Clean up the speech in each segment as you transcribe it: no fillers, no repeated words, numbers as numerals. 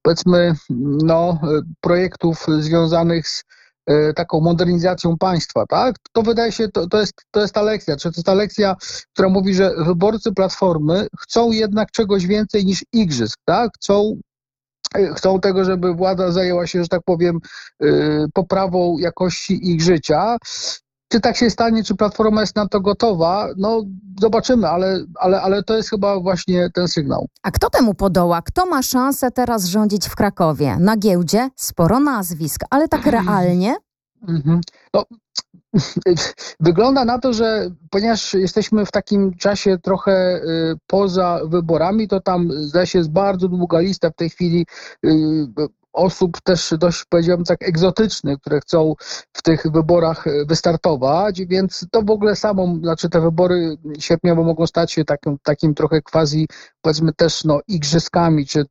powiedzmy, projektów związanych z taką modernizacją państwa, tak? To wydaje się, to jest ta lekcja. Czy to jest ta lekcja, która mówi, że wyborcy Platformy chcą jednak czegoś więcej niż igrzysk, tak? Chcą tego, żeby władza zajęła się, że tak powiem, poprawą jakości ich życia. Czy tak się stanie, czy Platforma jest na to gotowa? No zobaczymy, ale to jest chyba właśnie ten sygnał. A kto temu podoła? Kto ma szansę teraz rządzić w Krakowie? Na giełdzie sporo nazwisk, ale tak realnie? No, wygląda na to, że ponieważ jesteśmy w takim czasie trochę poza wyborami, to tam zdaje się jest bardzo długa lista w tej chwili osób też dość, powiedziałbym tak, egzotycznych, które chcą w tych wyborach wystartować, więc to w ogóle te wybory sierpniowe mogą stać się takim trochę quasi, powiedzmy też igrzyskami, czy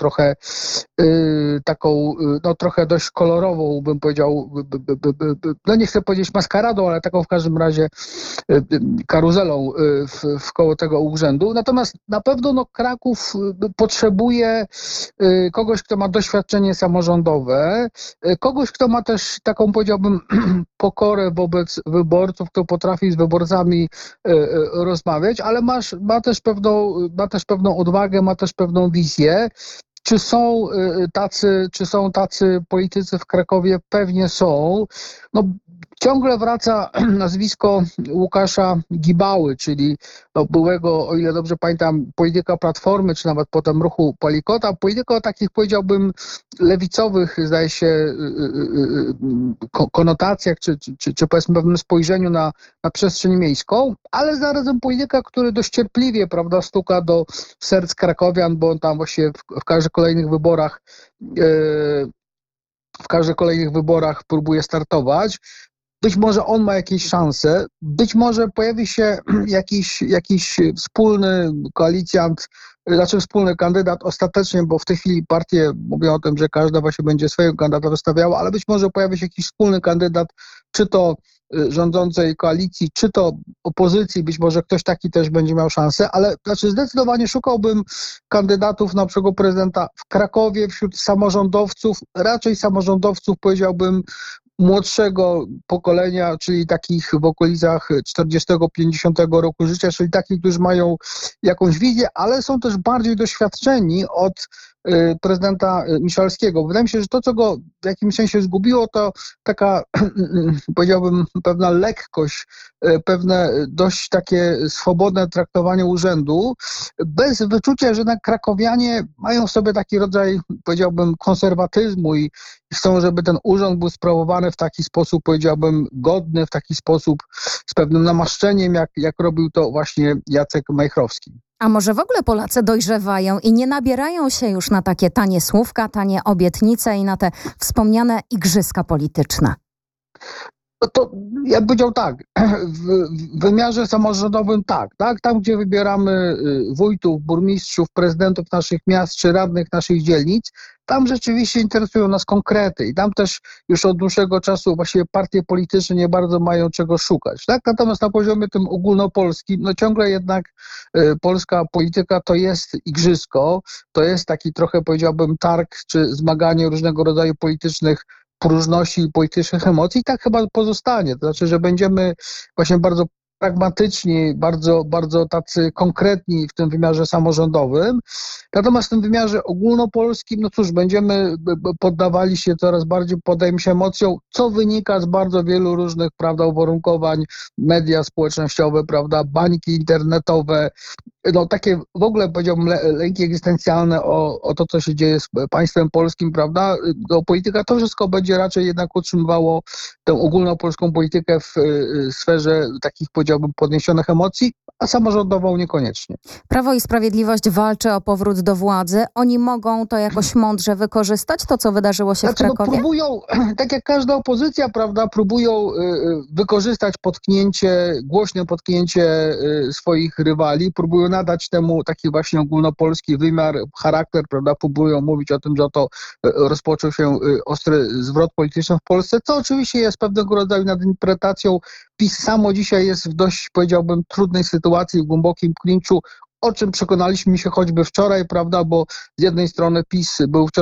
trochę dość kolorową, bym powiedział, nie chcę powiedzieć maskaradą, ale taką w każdym razie karuzelą w koło tego urzędu. Natomiast na pewno Kraków potrzebuje kogoś, kto ma doświadczenie samorządowe, kogoś, kto ma też taką, powiedziałbym, pokorę wobec wyborców, kto potrafi z wyborcami rozmawiać, ale ma też pewną odwagę, ma też pewną wizję. Czy są tacy politycy w Krakowie? Pewnie są. Ciągle wraca nazwisko Łukasza Gibały, czyli byłego, o ile dobrze pamiętam, polityka Platformy, czy nawet potem ruchu Palikota. Polityka o takich, powiedziałbym, lewicowych, zdaje się, konotacjach, czy powiedzmy pewnym spojrzeniu na przestrzeń miejską, ale zarazem polityka, który dość cierpliwie, prawda, stuka do serc krakowian, bo on tam właśnie w każdych kolejnych wyborach próbuje startować. Być może on ma jakieś szanse, być może pojawi się jakiś wspólny koalicjant, znaczy wspólny kandydat ostatecznie, bo w tej chwili partie mówią o tym, że każda właśnie będzie swojego kandydata wystawiała, ale być może pojawi się jakiś wspólny kandydat, czy to rządzącej koalicji, czy to opozycji, być może ktoś taki też będzie miał szansę, ale zdecydowanie szukałbym kandydatów na przykład prezydenta w Krakowie wśród samorządowców, raczej samorządowców, powiedziałbym, młodszego pokolenia, czyli takich w okolicach 40-50 roku życia, czyli takich, którzy mają jakąś wizję, ale są też bardziej doświadczeni od prezydenta Miszalskiego. Wydaje mi się, że to, co go w jakimś sensie zgubiło, to taka, powiedziałbym, pewna lekkość, pewne dość takie swobodne traktowanie urzędu, bez wyczucia, że jednak krakowianie mają w sobie taki rodzaj, powiedziałbym, konserwatyzmu i chcą, żeby ten urząd był sprawowany w taki sposób, powiedziałbym, godny, w taki sposób z pewnym namaszczeniem, jak robił to właśnie Jacek Majchrowski. A może w ogóle Polacy dojrzewają i nie nabierają się już na takie tanie słówka, tanie obietnice i na te wspomniane igrzyska polityczne? To ja bym powiedział tak, w wymiarze samorządowym tak, tam gdzie wybieramy wójtów, burmistrzów, prezydentów naszych miast czy radnych naszych dzielnic, tam rzeczywiście interesują nas konkrety i tam też już od dłuższego czasu właściwie partie polityczne nie bardzo mają czego szukać. Tak? Natomiast na poziomie tym ogólnopolskim, ciągle jednak polska polityka to jest igrzysko, to jest taki trochę, powiedziałbym, targ czy zmaganie różnego rodzaju politycznych próżności i politycznych emocji, i tak chyba pozostanie. To znaczy, że będziemy właśnie bardzo pragmatyczni, bardzo, bardzo tacy konkretni w tym wymiarze samorządowym. Natomiast w tym wymiarze ogólnopolskim, będziemy poddawali się coraz bardziej, poddajemy się emocjom, co wynika z bardzo wielu różnych, prawda, uwarunkowań, media społecznościowe, prawda, bańki internetowe, takie w ogóle, powiedziałbym, lęki egzystencjalne o to, co się dzieje z państwem polskim, prawda, geopolityka, to wszystko będzie raczej jednak utrzymywało tę ogólnopolską politykę w sferze takich, powiedziałbym, podniesionych emocji, a samorządową niekoniecznie. Prawo i Sprawiedliwość walczy o powrót do władzy. Oni mogą to jakoś mądrze wykorzystać, to co wydarzyło się w Krakowie? Próbują, tak jak każda opozycja, prawda, próbują wykorzystać głośne potknięcie swoich rywali, próbują nadać temu taki właśnie ogólnopolski wymiar, charakter, prawda, próbują mówić o tym, że oto rozpoczął się ostry zwrot polityczny w Polsce, co oczywiście jest pewnego rodzaju nadinterpretacją. PiS samo dzisiaj jest w dość, powiedziałbym, trudnej sytuacji, w głębokim klinczu, o czym przekonaliśmy się choćby wczoraj, prawda, bo z jednej strony PiS był wczoraj